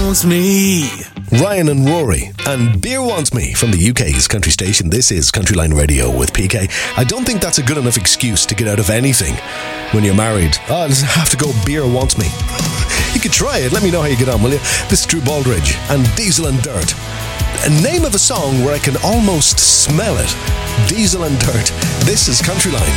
wants me. Ryan and Rory and Beer Wants Me from the UK's country station. This is Countryline Radio with PK. I don't think that's a good enough excuse to get out of anything when you're married. Oh, I have to go, Beer Wants Me. You could try it. Let me know how you get on, will you? This is Drew Baldridge and Diesel and Dirt. A name of a song where I can almost smell it. Diesel and Dirt. This is Countryline.